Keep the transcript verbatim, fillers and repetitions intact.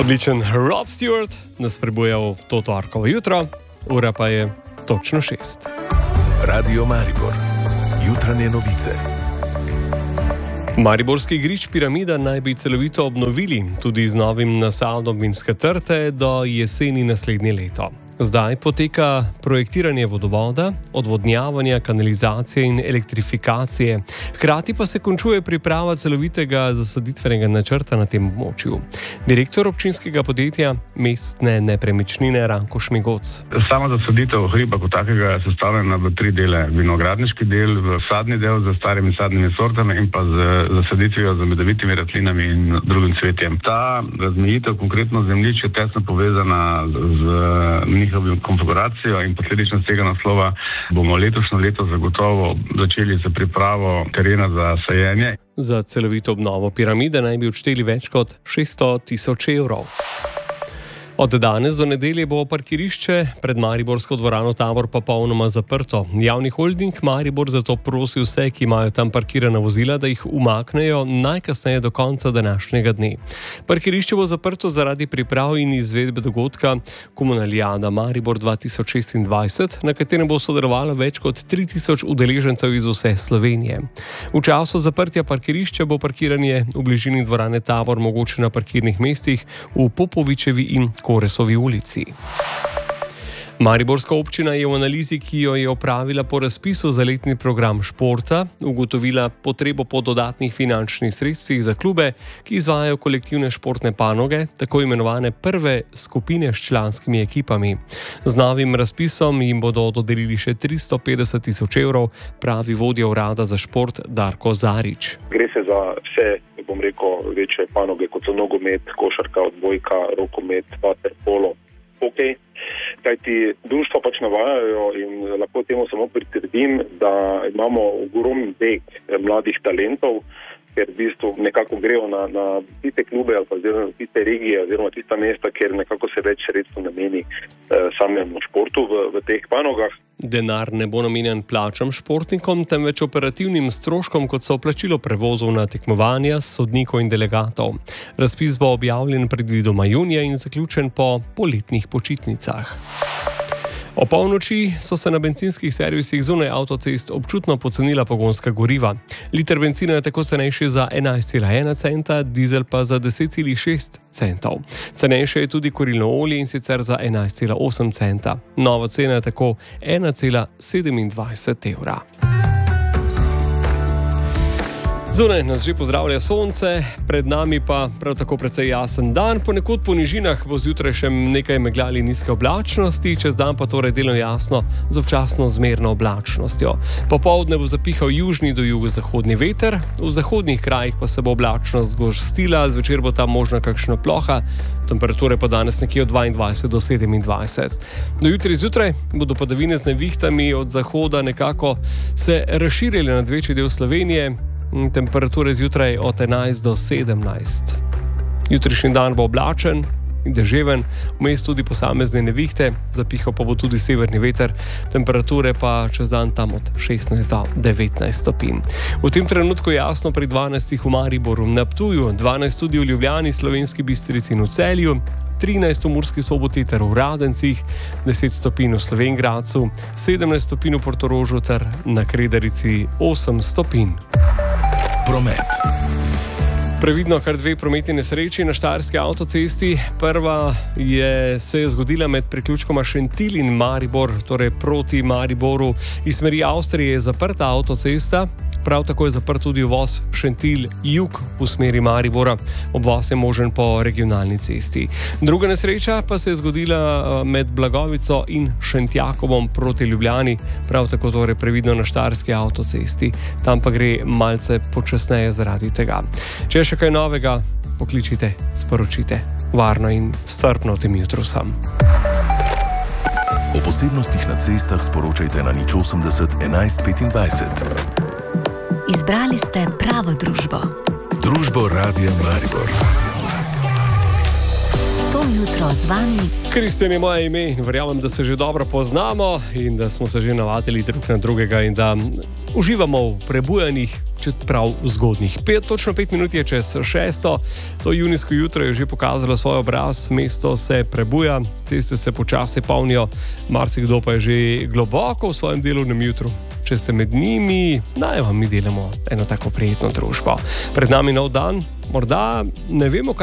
Odličen Rod Stewart nas prebujal to torkovo jutro, ura pa je točno šest. Radio Maribor, jutranje novice. Mariborski igrišč Piramida naj bi celovito obnovili, tudi z novim nasadom vinske trte do jeseni naslednje leto. Zdaj poteka projektiranje vodovoda, odvodnjavanja, kanalizacije in elektrifikacije. Hkrati pa se končuje priprava celovitega zasaditvenega načrta na tem območju. Direktor občinskega podjetja Mestne nepremičnine Ranko Šmigoc. Sama zasaditev hriba kot takega je sestavljena v tri dele. Vinogradniški del, v sadni del z starimi sadnimi sortami in pa z zasaditvijo z medovitimi rastlinami in drugim cvetjem. Ta razmejitev konkretno zemljišč je tesno povezana z njihovim konfiguracijo in posledično z tega naslova bomo letošnje leto zagotovo začeli z pripravo terena za sajenje. Za celovito obnovo Piramide naj bi odšteli več kot šeststo tisoč evrov. Od danes do nedelje bo parkirišče pred mariborsko dvorano Tabor popolnoma zaprto. Javni holding Maribor zato prosi vse, ki imajo tam parkirana vozila, da jih umaknejo najkasneje do konca današnjega dne. Parkirišče bo zaprto zaradi priprav in izvedbe dogodka Komunalijada Maribor dva tisoč šestindvajset, na katerem bo sodelovalo več kot tri tisoč udeležencev iz vse Slovenije. V času zaprtja parkirišča bo parkiranje v bližini dvorane Tabor mogoče na parkirnih mestih v Popovičevi in Koresovi ulici. Mariborska občina je v analizi, ki jo je opravila po razpisu za letni program športa, ugotovila potrebo po dodatnih finančnih sredstvih za klube, ki izvajajo kolektivne športne panoge, tako imenovane prve skupine s članskimi ekipami. Z novim razpisom jim bodo dodelili še tristo petdeset tisoč evrov, pravi vodja urada za šport Darko Zarič. Gre se za vse, bom rekel, večje panoge, kot so nogomet, košarka, odbojka, rokomet, vaterpolo, hokej. Kajti društva pač navajajo in lahko temu samo pritrdim, da imamo ogromen beg mladih talentov, ker v bistvu nekako grejo na, na tiste klube ali pa oziroma tiste regije oziroma tista mesta, kjer nekako se več sredstev nameni eh, samemu športu v, v teh panogah. Denar ne bo namenjen plačam športnikom, temveč operativnim stroškom, kot so plačilo prevozov na tekmovanja, sodnikov in delegatov. Razpis bo objavljen predvidoma junija in zaključen po poletnih počitnicah. O polnoči so se na bencinskih servisih zunaj avtocest občutno pocenila pogonska goriva. Liter bencina je tako cenejši za enajst cela ena centa, dizel pa za deset cela šest centov. Cenejše je tudi kurilno olje in sicer za enajst cela osem centa. Nova cena je tako ena cela sedemindvajset evra. Zunaj nas že pozdravlja sonce, pred nami pa prav tako precej jasen dan, ponekod po nižinah bo zjutraj še nekaj megla ali nizke oblačnosti, čez dan pa torej delno jasno z občasno zmerno oblačnostjo. Popoldne bo zapihal južni do jugozahodni veter, v zahodnih krajih pa se bo oblačnost zgostila, zvečer bo tam možna kakšna ploha, temperature pa danes nekje od dvaindvajset do sedemindvajset. Do jutri zjutraj bodo padavine z nevihtami od zahoda nekako se razširile nad večji del Slovenije, temperature zjutraj od enajst do sedemnajst. Jutrišnji dan bo oblačen in deževen, vmes tudi posamezne nevihte, zapihal pa bo tudi severni veter, temperature pa čez dan tam od šestnajst do devetnajst stopinj. V tem trenutku jasno pri dvanajstih v Mariboru, na Ptuju, dvanajst tudi v Ljubljani, Slovenski Bistrici in v Celju, trinajst v Murski Soboti ter v Radencih, deset stopinj v Slovenj Gradcu, sedemnajst stopinj v Portorožu ter na Kredarici osem stopinj. Promet. Previdno kar dve prometni nesreči na štajerski avtocesti. Prva je se je zgodila med priključkoma Šentilj in Maribor, torej proti Mariboru. Iz smeri Avstrije je zaprta avtocesta, prav tako je zaprt tudi uvoz Šentilj jug v smeri Maribora. Obvoz je možen po regionalni cesti. Druga nesreča pa se je zgodila med Blagovico in Šentjakovom proti Ljubljani, prav tako torej previdno na štajerski avtocesti. Tam pa gre malce počasneje zaradi tega. Če je še kaj novega, pokličite, sporočite. Varno in strpno tem jutru sam. O posebnostih na cestah sporočajte na nič osemdeset enajst petindvajset. Izbrali ste pravo družbo. Družbo Radia Maribor. To jutro z vami Kristjan je moje ime in verjamem, da se že dobro poznamo in da smo se že navadili drug na drugega in da uživamo v prebujanih, čeprav zgodnih. Pet, točno pet minut je čez šesto, to junijsko jutro je že pokazalo svoj obraz, mesto se prebuja, ceste se počasi polnijo, marsikdo pa je že globoko v svojem delovnem jutru. Če ste med njimi, naj vam mi delamo eno tako prijetno družbo. Pred nami nov dan, morda ne vemo, kaj